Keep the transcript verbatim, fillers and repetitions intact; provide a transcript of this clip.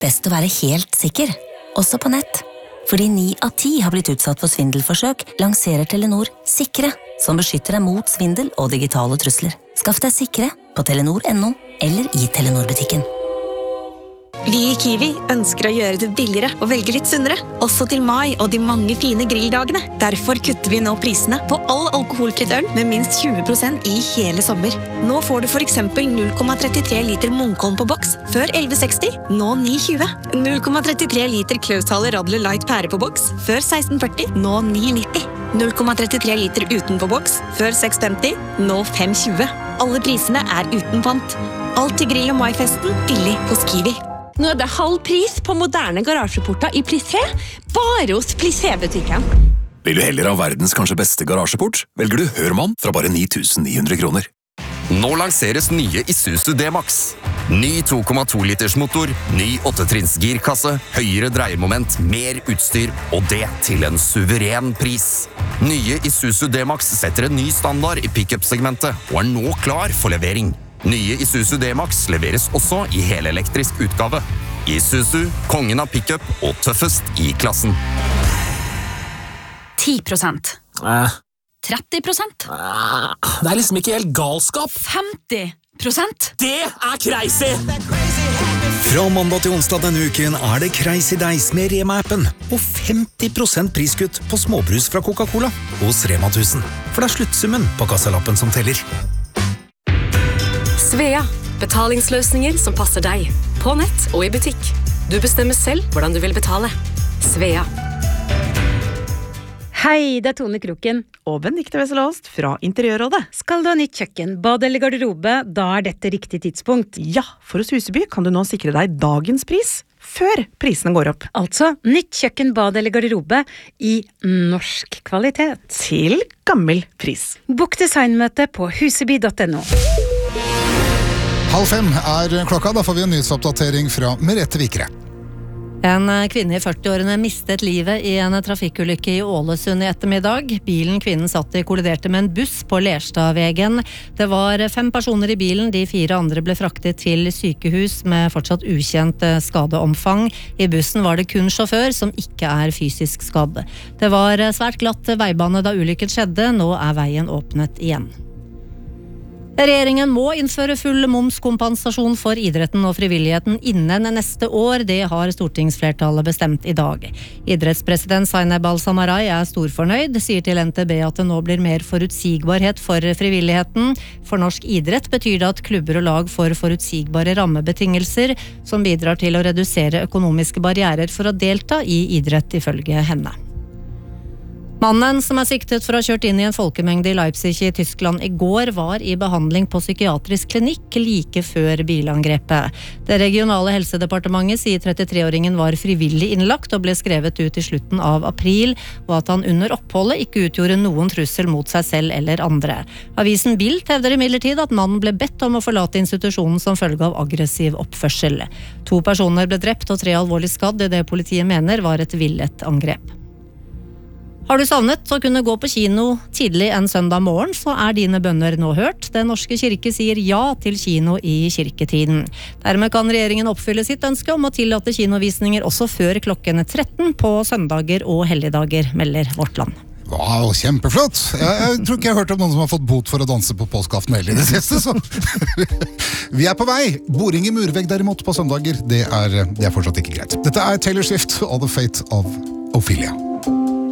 best å være helt sikker, også på nett. Fordi ni av ti har blitt utsatt for svindelforsøk, lanserer Telenor Sikre, som beskytter deg mot svindel og digitale trusler. Skaff deg Sikre på telenor punktum no eller i Telenor-butikken. Vi i Kiwi ønsker å gjøre det billigere og velge litt sunnere, også til mai og de mange fine grilldagene. Derfor kutter vi nå prisene på all alkoholfritt øl med minst tjue prosent i hele sommer. Nå får du for eksempel null komma trettitre liter Munkholm på boks, før elleve seksti, nå ni tjue. null komma trettitre liter Klaushaler Radler Light pære på boks, før seksten førti, nå ni nitti. null komma trettitre liter uten på boks, før seks femti, nå fem tjue. Alle prisene er uten pant. Alt til grill- og maifesten, billig hos Kiwi. Nå er det halv pris på moderne garasjeporter i Plissé, bare hos Plissé-butikken. Vil du heller ha verdens kanskje beste garasjeport, velger du Hørmann fra bare ni tusen ni hundre kroner. Nå lanseres nye Isuzu D-Max. Ny to komma to liters motor, ny åttetrinns girkasse, høyere dreiemoment, mer utstyr, og det til en suveren pris. Nye Isuzu D-Max setter en ny standard i pick-up-segmentet, og er nå klar for levering. Nye Isuzu D-Max leveres også i helelektrisk utgave. Isuzu, kongen av pickup og tøffest i klassen. ti prosent. Eh. tretti prosent. Eh. Det er liksom ikke helt galskap. femti prosent. Det er crazy! Fra mandag til onsdag denne uken er det Crazy Days med Rema-appen og femti prosent priskutt på småbrus fra Coca-Cola hos Rema tusen. For det er sluttsummen på kassalappen som teller. Svea, betalingsløsninger som passer deg, på nett og i butikk. Du bestemmer selv hvordan du vil betale. Svea. Hei, det er Tone Kroken. Og Benedikte Wesselåst fra Interiørrådet. Skal du ha nytt kjøkken, bad eller garderobe, da er dette riktig tidspunkt. Ja, for hos Huseby kan du nå sikre deg dagens pris, før prisene går opp. Altså, nytt kjøkken, bad eller garderobe i norsk kvalitet. Til gammel pris. Bok designmøte på huseby punktum no. Halv fem er klokka, da får vi en nyhetsoppdatering fra Merete Vikre. En kvinne i førti-årene mistet livet i en trafikkulykke i Ålesund i ettermiddag. Bilen kvinnen satt i kolliderte med en buss på Lerstadvegen. Det var fem personer i bilen, de fire andre ble fraktet til sykehus med fortsatt ukjent skadeomfang. I bussen var det kun sjåfør som ikke er fysisk skadd. Det var svært glatt veibane da ulykken skjedde, nå er veien åpnet igjen. Regjeringen må innføre full momskompensasjon for idretten og frivilligheten innen neste år. Det har stortingsflertallet bestemt i dag. Idrettspresident Zainab Al-Samarai er storfornøyd, sier til N T B at det nå blir mer forutsigbarhet for frivilligheten. For norsk idrett betyr det at klubber og lag får forutsigbare rammebetingelser som bidrar til å redusere økonomiske barrierer for å delta i idrett, ifølge henne. Mannen som er siktet for å ha kjørt inn i en folkemengde i Leipzig i Tyskland i går, var i behandling på psykiatrisk klinikk like før bilangrepet. Det regionale helsedepartementet sier trettitre-åringen var frivillig innlagt og ble skrevet ut i slutten av april, og at han under oppholdet ikke utgjorde noen trussel mot seg selv eller andre. Avisen Bild hevder imidlertid at mannen ble bedt om å forlate institusjonen som følge av aggressiv oppførsel. To personer ble drept og tre alvorlig skadd i det politiet mener var et villet angrep. Har du savnet å kunne gå på kino tidlig en søndag morgen, så er dine bønner nå hørt. Den norske kirke sier ja til kino i kirketiden. Dermed kan regjeringen oppfylle sitt ønske om å tillate kinovisninger også før klokken tretten på søndager og helligdager, melder Vårt Land. Wow, kjempeflott! Jeg, jeg tror ikke jeg har hørt om noen som har fått bot for å danse på påskeaften heller i det siste, så vi er på vei. Boring i murvegg derimot på søndager, det er, det er fortsatt ikke greit. Dette er Taylor Swift og The Fate of Ophelia.